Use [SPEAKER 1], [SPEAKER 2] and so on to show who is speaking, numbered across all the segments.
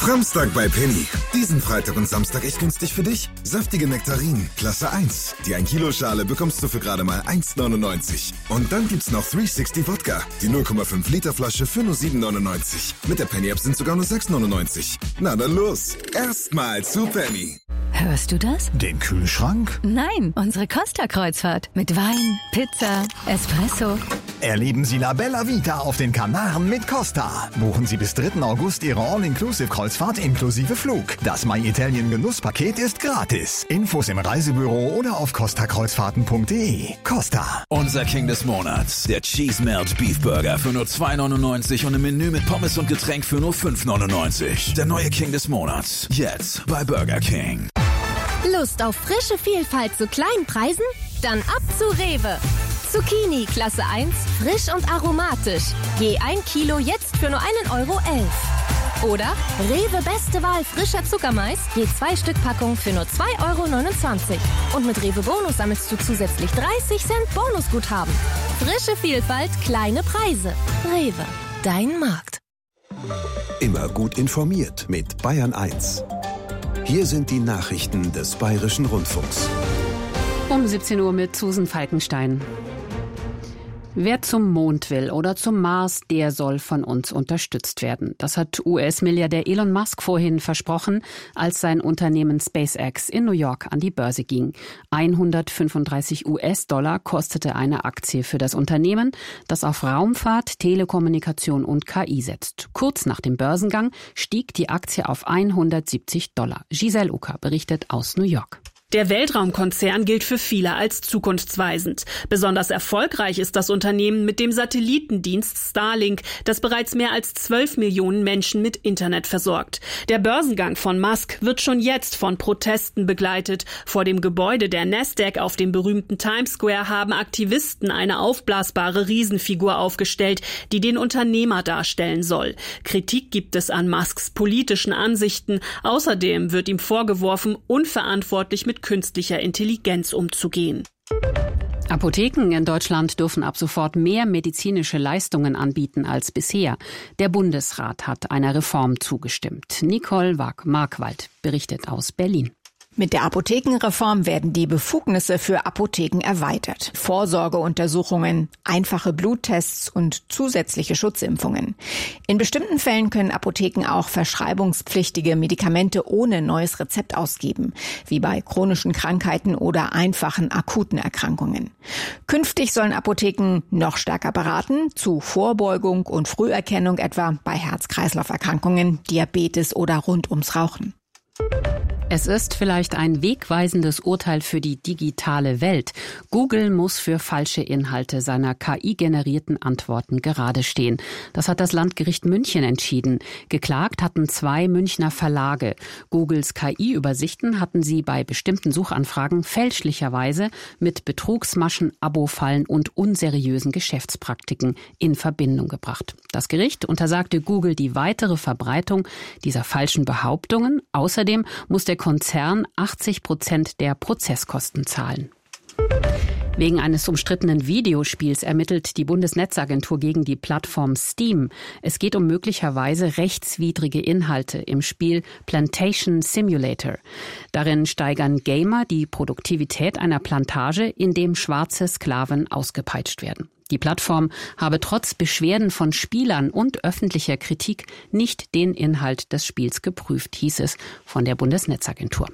[SPEAKER 1] Framstag bei Penny. Diesen Freitag und Samstag echt günstig für dich. Saftige Nektarinen, Klasse 1. Die 1 Kilo Schale bekommst du für gerade mal 1,99. Und dann gibt's noch 360 Wodka. Die 0,5 Liter Flasche für nur 7,99. Mit der Penny-App sind sogar nur 6,99. Na dann los. Erstmal zu Penny.
[SPEAKER 2] Hörst du das?
[SPEAKER 3] Den Kühlschrank?
[SPEAKER 2] Nein, unsere Costa-Kreuzfahrt. Mit Wein, Pizza, Espresso.
[SPEAKER 3] Erleben Sie La Bella Vita auf den Kanaren mit Costa. Buchen Sie bis 3. August Ihre All-Inclusive-Kreuzfahrt inklusive Flug. Das My Italien Genusspaket ist gratis. Infos im Reisebüro oder auf costakreuzfahrten.de. Costa.
[SPEAKER 4] Unser King des Monats. Der Cheese Melt Beef Burger für nur 2,99 und ein Menü mit Pommes und Getränk für nur 5,99. Der neue King des Monats. Jetzt bei Burger King.
[SPEAKER 5] Lust auf frische Vielfalt zu kleinen Preisen? Dann ab zu Rewe. Zucchini Klasse 1, frisch und aromatisch. Je 1 Kilo jetzt für nur 1,11 €. Oder Rewe beste Wahl frischer Zuckermais, je 2 Stück Packung für nur 2,29 €. Und mit Rewe Bonus sammelst du zusätzlich 30 Cent Bonusguthaben. Frische Vielfalt, kleine Preise. Rewe, dein Markt.
[SPEAKER 6] Immer gut informiert mit Bayern 1. Hier sind die Nachrichten des Bayerischen Rundfunks.
[SPEAKER 7] Um 17 Uhr mit Susan Falkenstein. Wer zum Mond will oder zum Mars, der soll von uns unterstützt werden. Das hat US-Milliardär Elon Musk vorhin versprochen, als sein Unternehmen SpaceX in New York an die Börse ging. 135 US-Dollar kostete eine Aktie für das Unternehmen, das auf Raumfahrt, Telekommunikation und KI setzt. Kurz nach dem Börsengang stieg die Aktie auf 170 $. Giselle Ucker berichtet aus New York.
[SPEAKER 8] Der Weltraumkonzern gilt für viele als zukunftsweisend. Besonders erfolgreich ist das Unternehmen mit dem Satellitendienst Starlink, das bereits mehr als 12 Millionen Menschen mit Internet versorgt. Der Börsengang von Musk wird schon jetzt von Protesten begleitet. Vor dem Gebäude der Nasdaq auf dem berühmten Times Square haben Aktivisten eine aufblasbare Riesenfigur aufgestellt, die den Unternehmer darstellen soll. Kritik gibt es an Musks politischen Ansichten. Außerdem wird ihm vorgeworfen, unverantwortlich mit künstlicher Intelligenz umzugehen.
[SPEAKER 7] Apotheken in Deutschland dürfen ab sofort mehr medizinische Leistungen anbieten als bisher. Der Bundesrat hat einer Reform zugestimmt. Nicole Markwald berichtet aus Berlin.
[SPEAKER 9] Mit der Apothekenreform werden die Befugnisse für Apotheken erweitert. Vorsorgeuntersuchungen, einfache Bluttests und zusätzliche Schutzimpfungen. In bestimmten Fällen können Apotheken auch verschreibungspflichtige Medikamente ohne neues Rezept ausgeben, wie bei chronischen Krankheiten oder einfachen akuten Erkrankungen. Künftig sollen Apotheken noch stärker beraten, zu Vorbeugung und Früherkennung etwa bei Herz-Kreislauf-Erkrankungen, Diabetes oder rund ums Rauchen.
[SPEAKER 7] Es ist vielleicht ein wegweisendes Urteil für die digitale Welt. Google muss für falsche Inhalte seiner KI-generierten Antworten gerade stehen. Das hat das Landgericht München entschieden. Geklagt hatten 2 Münchner Verlage. Googles KI-Übersichten hatten sie bei bestimmten Suchanfragen fälschlicherweise mit Betrugsmaschen, Abo-Fallen und unseriösen Geschäftspraktiken in Verbindung gebracht. Das Gericht untersagte Google die weitere Verbreitung dieser falschen Behauptungen. Außerdem muss der Konzern 80% der Prozesskosten zahlen. Wegen eines umstrittenen Videospiels ermittelt die Bundesnetzagentur gegen die Plattform Steam. Es geht um möglicherweise rechtswidrige Inhalte im Spiel Plantation Simulator. Darin steigern Gamer die Produktivität einer Plantage, in dem schwarze Sklaven ausgepeitscht werden. Die Plattform habe trotz Beschwerden von Spielern und öffentlicher Kritik nicht den Inhalt des Spiels geprüft, hieß es von der Bundesnetzagentur.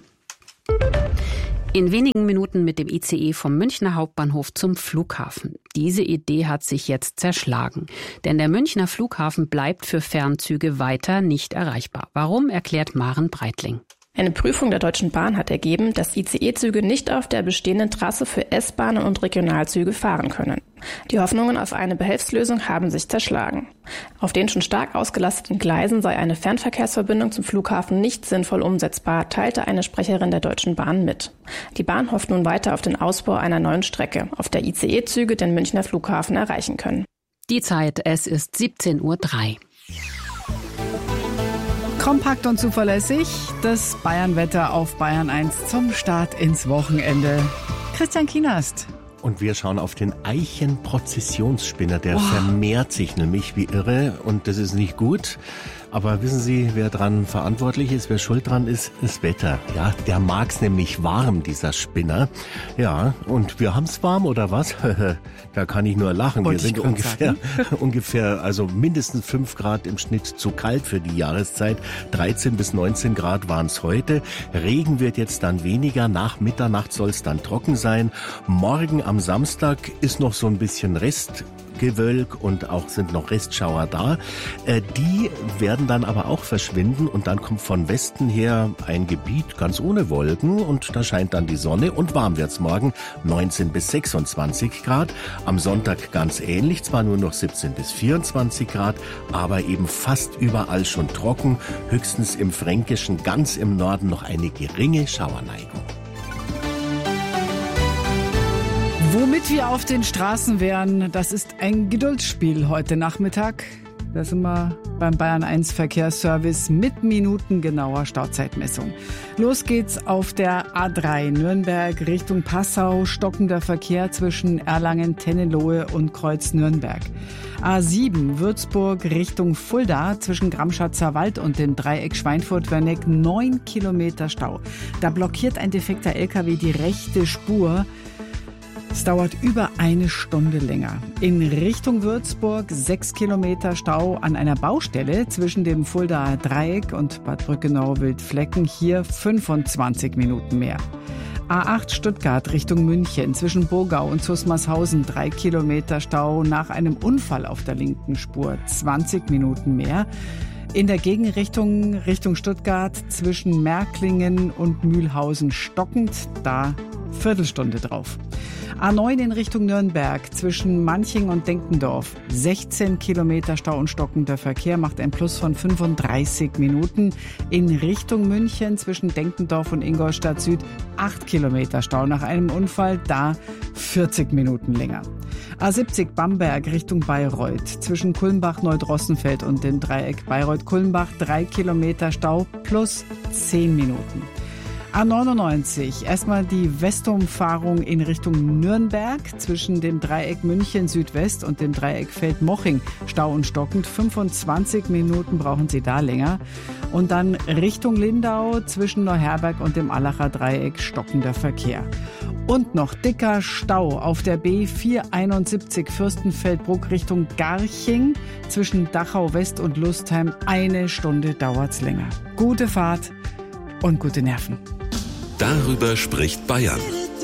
[SPEAKER 7] In wenigen Minuten mit dem ICE vom Münchner Hauptbahnhof zum Flughafen. Diese Idee hat sich jetzt zerschlagen. Denn der Münchner Flughafen bleibt für Fernzüge weiter nicht erreichbar. Warum, erklärt Maren Breitling.
[SPEAKER 10] Eine Prüfung der Deutschen Bahn hat ergeben, dass ICE-Züge nicht auf der bestehenden Trasse für S-Bahnen und Regionalzüge fahren können. Die Hoffnungen auf eine Behelfslösung haben sich zerschlagen. Auf den schon stark ausgelasteten Gleisen sei eine Fernverkehrsverbindung zum Flughafen nicht sinnvoll umsetzbar, teilte eine Sprecherin der Deutschen Bahn mit. Die Bahn hofft nun weiter auf den Ausbau einer neuen Strecke, auf der ICE-Züge den Münchner Flughafen erreichen können.
[SPEAKER 7] Die Zeit, es ist 17:03 Uhr.
[SPEAKER 11] Kompakt und zuverlässig, das Bayernwetter auf Bayern 1 zum Start ins Wochenende. Christian Kienast.
[SPEAKER 12] Und wir schauen auf den Eichenprozessionsspinner, der vermehrt sich nämlich wie irre und das ist nicht gut. Aber wissen Sie, wer dran verantwortlich ist, wer schuld dran ist? Das Wetter. Ja, der mag's nämlich warm, dieser Spinner. Ja, und wir haben's warm, oder was? Da kann ich nur lachen. Wir sind ungefähr, also mindestens 5 Grad im Schnitt zu kalt für die Jahreszeit. 13 bis 19 Grad waren's heute. Regen wird jetzt dann weniger. Nach Mitternacht soll's dann trocken sein. Morgen am Samstag ist noch so ein bisschen Restgewölk und auch sind noch Restschauer da. Die werden dann aber auch verschwinden und dann kommt von Westen her ein Gebiet ganz ohne Wolken und da scheint dann die Sonne und warm wird's morgen, 19 bis 26 Grad. Am Sonntag ganz ähnlich, zwar nur noch 17 bis 24 Grad, aber eben fast überall schon trocken, höchstens im Fränkischen ganz im Norden noch eine geringe Schauerneigung.
[SPEAKER 11] Womit wir auf den Straßen wären, das ist ein Geduldsspiel heute Nachmittag. Da sind wir beim Bayern 1 Verkehrsservice mit minutengenauer Stauzeitmessung. Los geht's auf der A3 Nürnberg Richtung Passau, stockender Verkehr zwischen Erlangen, Tennelohe und Kreuz Nürnberg. A7 Würzburg Richtung Fulda zwischen Gramschatzer Wald und dem Dreieck Schweinfurt-Werneck 9 Kilometer Stau. Da blockiert ein defekter LKW die rechte Spur. Es dauert über 1 Stunde länger. In Richtung Würzburg 6 Kilometer Stau an einer Baustelle zwischen dem Fuldaer Dreieck und Bad Brückenau-Wildflecken. Hier 25 Minuten mehr. A8 Stuttgart Richtung München zwischen Burgau und Zusmarshausen 3 Kilometer Stau nach einem Unfall auf der linken Spur. 20 Minuten mehr. In der Gegenrichtung Richtung Stuttgart zwischen Märklingen und Mühlhausen stockend, da Viertelstunde drauf. A9 in Richtung Nürnberg zwischen Manching und Denkendorf. 16 Kilometer Stau und stockender Verkehr macht ein Plus von 35 Minuten. In Richtung München zwischen Denkendorf und Ingolstadt Süd 8 Kilometer Stau nach einem Unfall, da 40 Minuten länger. A70 Bamberg Richtung Bayreuth zwischen Kulmbach-Neudrossenfeld und dem Dreieck Bayreuth-Kulmbach 3 Kilometer Stau plus 10 Minuten. A99, erstmal die Westumfahrung in Richtung Nürnberg zwischen dem Dreieck München Südwest und dem Dreieck Feldmoching. Stau und stockend, 25 Minuten brauchen Sie da länger. Und dann Richtung Lindau zwischen Neuherberg und dem Allacher Dreieck stockender Verkehr. Und noch dicker Stau auf der B471 Fürstenfeldbruck Richtung Garching zwischen Dachau West und Lustheim. 1 Stunde dauert's länger. Gute Fahrt und gute Nerven.
[SPEAKER 13] Darüber spricht Bayern.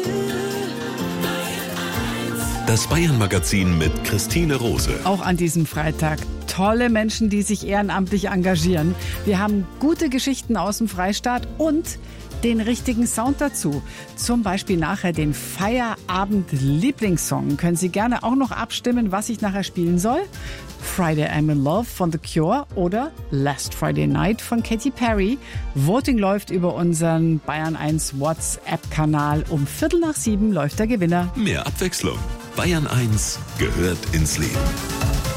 [SPEAKER 13] Das Bayern-Magazin mit Christine Rose.
[SPEAKER 11] Auch an diesem Freitag tolle Menschen, die sich ehrenamtlich engagieren. Wir haben gute Geschichten aus dem Freistaat und den richtigen Sound dazu. Zum Beispiel nachher den Feierabend-Lieblingssong. Können Sie gerne auch noch abstimmen, was ich nachher spielen soll? Friday I'm in Love von The Cure oder Last Friday Night von Katy Perry. Voting läuft über unseren Bayern 1 WhatsApp-Kanal. Um 6:15 läuft der Gewinner.
[SPEAKER 13] Mehr Abwechslung. Bayern 1 gehört ins Leben.